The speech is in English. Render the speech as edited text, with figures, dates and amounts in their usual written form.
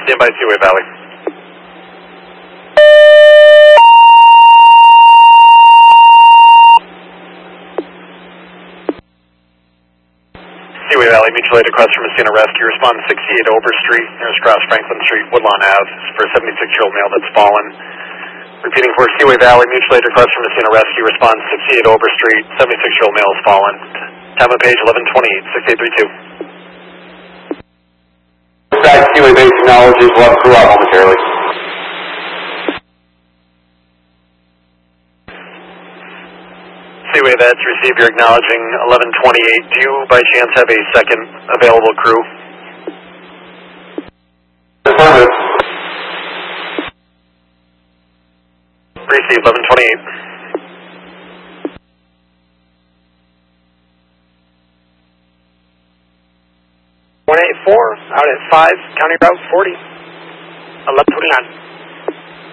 Stand by Seaway Valley. Seaway Valley, mutual aid across from Messina Rescue. Respond 68 Ober Street, nearest cross Franklin Street, Woodlawn Ave, for a 76-year-old male that's fallen. Repeating for Seaway Valley, mutual aid request from Messina Rescue. Respond 68 Ober Street, 76-year-old male is fallen. Time of page 1128, 6832. Back Seaway base acknowledges, we'll have crew out momentarily. Seaway vets, receive your acknowledging 1128. Do you by chance have a second available crew? Affirmative. Receive 1128. 184 out at 5, County Route 40, 1129.